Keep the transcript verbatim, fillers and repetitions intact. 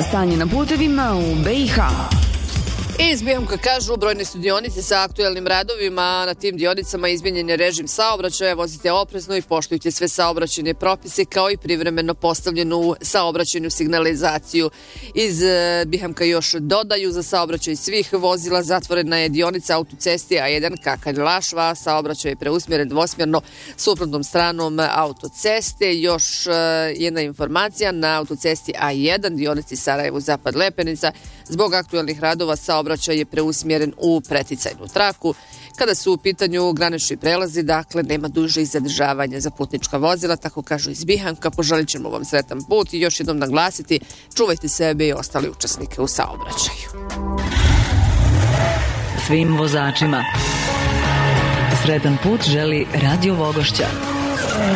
stanje na putevima u B i H. Iz B I H A kažu brojne su dionice sa aktuelnim radovima. Na tim dionicama izmijenjen je režim saobraćaja, vozite oprezno i poštujte sve saobraćajne propise kao i privremeno postavljenu saobraćajnu signalizaciju. Iz B I H A još dodaju za saobraćaj svih vozila zatvorena je dionica autocesti A jedan Kakanj-Lašva, saobraćaj je preusmjeren dvosmjerno suprotnom stranom autoceste. Još jedna informacija, na autocesti A jedan dionici Sarajevo-Zapad Lepenica zbog aktuelnih radova saobraćaj je preusmjeren u preticajnu traku. Kada su u pitanju granični prelazi, dakle, nema dužih zadržavanja za putnička vozila, tako kažu iz B I H A. Poželit ćemo vam sretan put i još jednom naglasiti, čuvajte sebe i ostali učesnike u saobraćaju. Svim vozačima sretan put želi Radio Vogošća.